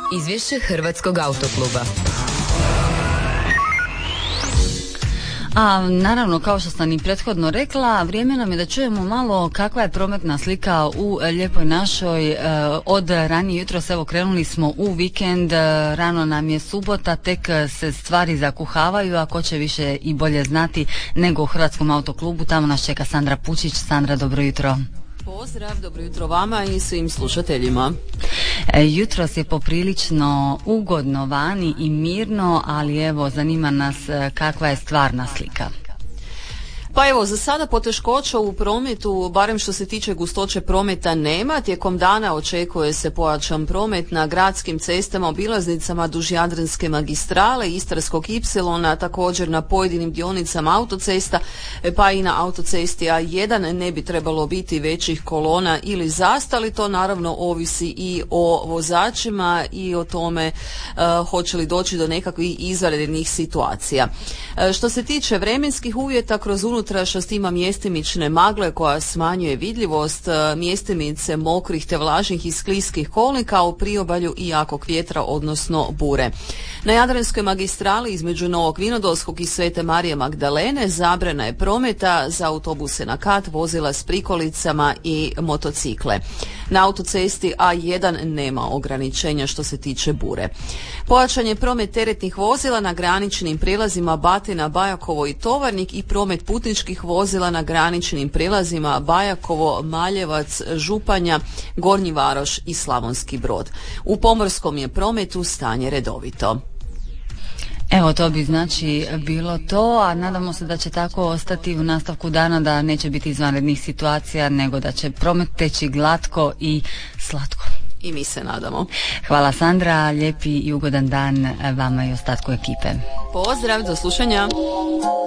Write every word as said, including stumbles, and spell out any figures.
Izvješće Hrvatskog autokluba. A naravno, kao što sam i prethodno rekla, vrijeme nam je da čujemo malo kakva je prometna slika u Lijepoj našoj. Od ranije jutros, evo, krenuli smo u vikend, rano nam je subota, tek se stvari zakuhavaju, a ko će više i bolje znati nego u Hrvatskom autoklubu. Tamo nas čeka Sandra Pučić. Sandra, dobro jutro. Pozdrav, dobro jutro vama i svim slušateljima. E, jutros je poprilično ugodno vani i mirno, ali evo, zanima nas kakva je stvarna slika. Pa evo, za sada poteškoća u prometu, barem što se tiče gustoće prometa, nema. Tijekom dana očekuje se pojačan promet na gradskim cestama, obilaznicama duž Jadranske magistrale, Istarskog ipsilona, također na pojedinim dionicama autocesta, pa i na autocesti A jedan ne bi trebalo biti većih kolona ili zastali. To naravno ovisi i o vozačima i o tome uh, hoće li doći do nekakvih izvanrednih situacija. Uh, što se tiče vremenskih uvjeta, kroz unutrašnjost ima mjestimične magle koja smanjuje vidljivost, mjestimice mokrih te vlažnih i skliskih kolnika, u priobalju i jakog vjetra, odnosno bure. Na Jadranskoj magistrali između Novog Vinodolskog i Svete Marije Magdalene zabrana je prometa za autobuse na kat, vozila s prikolicama i motocikle. Na autocesti A jedan nema ograničenja što se tiče bure. Pojačan je promet teretnih vozila na graničnim prijelazima Batina, Bajakovo i Tovarnik i promet putničkih vozila na graničnim prijelazima Bajakovo, Maljevac, Županja, Gornji Varoš i Slavonski Brod. U pomorskom je prometu stanje redovito. Evo, to bi znači bilo to, a nadamo se da će tako ostati u nastavku dana, da neće biti izvanrednih situacija, nego da će promet teći glatko i slatko. I mi se nadamo. Hvala Sandra, lijepi i ugodan dan vama i ostatku ekipe. Pozdrav, do slušanja.